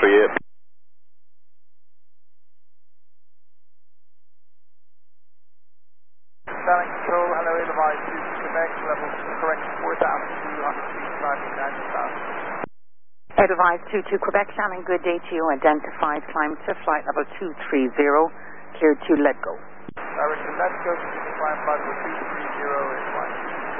Juliet. Sterling Control, hello, Edelweiss 22 Quebec, level 2, correction 4,200 feet, climbing 90,000. Edelweiss 22 Quebec, Shannon, good day to you. Identified, climb to flight level 230, cleared to let go. Direction, let's go, continue climb flight level 230, Edelweiss.